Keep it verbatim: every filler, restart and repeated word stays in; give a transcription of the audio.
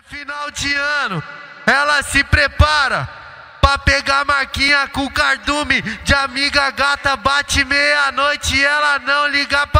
Final de ano, ela se prepara pra pegar marquinha com cardume de amiga gata. Bate meia-noite e ela não liga pra